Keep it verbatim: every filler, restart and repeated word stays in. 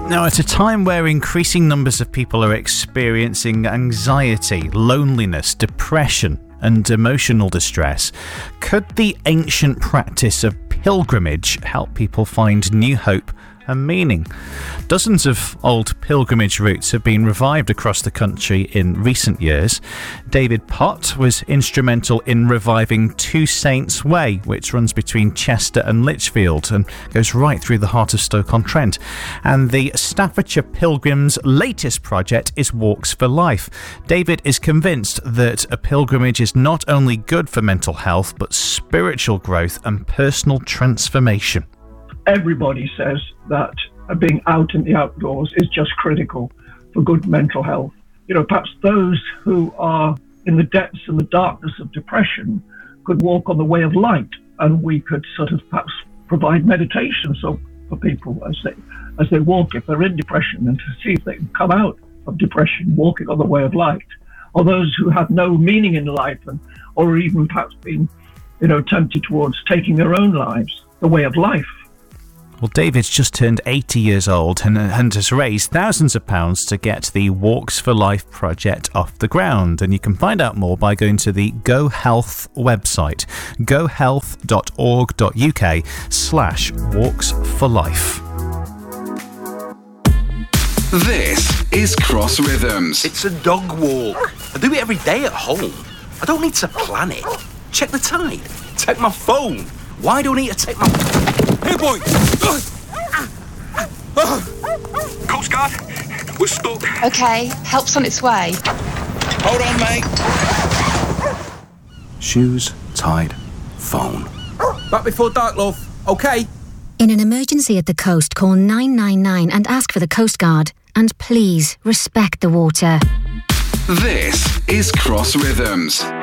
Now, at a time where increasing numbers of people are experiencing anxiety, loneliness, depression, and emotional distress, could the ancient practice of pilgrimage help people find new hope and meaning? Dozens of old pilgrimage routes have been revived across the country in recent years. David Pott was instrumental in reviving Two Saints Way, which runs between Chester and Lichfield and goes right through the heart of Stoke-on-Trent. And the Staffordshire Pilgrims' latest project is Walks for Life. David is convinced that a pilgrimage is not only good for mental health, but spiritual growth and personal transformation. Everybody says that being out in the outdoors is just critical for good mental health. You know, perhaps those who are in the depths and the darkness of depression could walk on the way of light, and we could sort of perhaps provide meditation so for people as they as they walk, if they're in depression, and to see if they can come out of depression walking on the way of light. Or those who have no meaning in life, and or even perhaps being, you know, tempted towards taking their own lives, the way of life. Well, David's just turned eighty years old and, and has raised thousands of pounds to get the Walks for Life project off the ground. And you can find out more by going to the Go Health website, gohealth.org.uk slash walks for life. This is Cross Rhythms. It's a dog walk. I do it every day at home. I don't need to plan it. Check the tide. Take my phone. Why do I need to take my... Hey, boy! Coast Guard, we're stuck. OK, help's on its way. Hold on, mate. Shoes, tide, phone. Back before dark, love. OK? In an emergency at the coast, call nine nine nine and ask for the Coast Guard. And please, respect the water. This is Cross Rhythms.